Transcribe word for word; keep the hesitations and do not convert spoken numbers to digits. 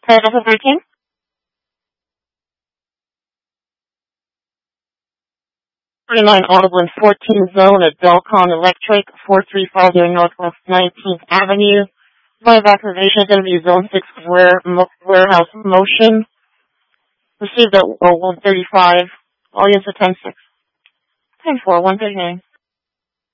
Paragraph of thirteen. thirty-nine Audible and fourteen Zone at Belcon Electric, four three five zero Northwest nineteenth Avenue. My evacuation is going to be Zone six ware, mo- Warehouse Motion. Received at one thirty-five. Audience at ten six. ten four, one thirty-nine.